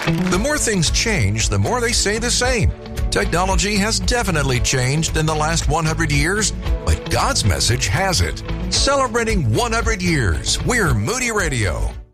The more things change, the more they stay the same. Technology has definitely changed in the last 100 years, but God's message hasn't. Celebrating 100 years, we're Moody Radio.